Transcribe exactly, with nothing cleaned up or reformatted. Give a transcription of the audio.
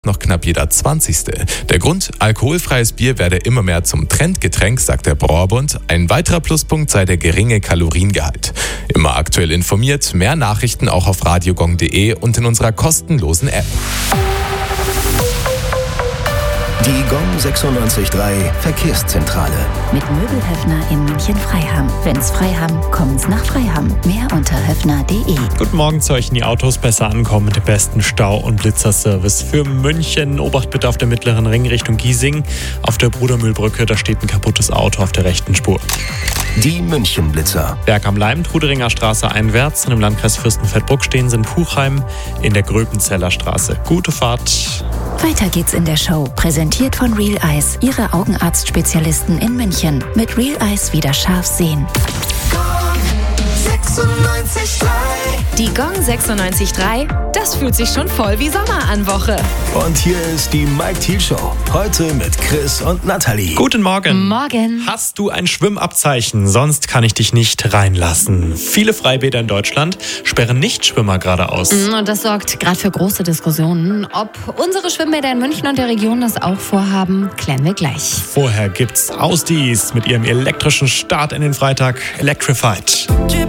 noch knapp jeder zwanzigste. Der Grund, alkoholfreies Bier werde immer mehr zum Trendgetränk, sagt der Brauerbund. Ein weiterer Pluspunkt sei der geringe Kaloriengehalt. Immer aktuell informiert, mehr Nachrichten auch auf radiogong punkt de und in unserer kostenlosen App. Die Gong sechsundneunzig Komma drei Verkehrszentrale. Mit Möbelhöfner in München-Freiham. Wenn's Freiham, kommen's nach Freiham. Mehr unter höfner punkt de. Guten Morgen, zu euch in die Autos besser ankommen mit dem besten Stau- und Blitzerservice. Für München, Obacht bitte auf der mittleren Ring Richtung Giesing. Auf der Brudermühlbrücke, da steht ein kaputtes Auto auf der rechten Spur. Die München-Blitzer. Berg am Leim, Truderinger Straße einwärts. Und im Landkreis Fürstenfeldbruck stehen sie in Puchheim in der Gröbenzeller Straße. Gute Fahrt. Weiter geht's in der Show. Präsentiert von Real Eyes, Ihre Augenarztspezialisten in München. Mit Real Eyes wieder scharf sehen. Die Gong sechsundneunzig Komma drei, das fühlt sich schon voll wie Sommer an Woche. Und hier ist die Mike Thiel Show. Heute mit Chris und Nathalie. Guten Morgen. Morgen. Hast du ein Schwimmabzeichen? Sonst kann ich dich nicht reinlassen. Viele Freibäder in Deutschland sperren Nichtschwimmer gerade aus. Und das sorgt gerade für große Diskussionen. Ob unsere Schwimmbäder in München und der Region das auch vorhaben, klären wir gleich. Vorher gibt's Ausdies mit ihrem elektrischen Start in den Freitag, Electrified.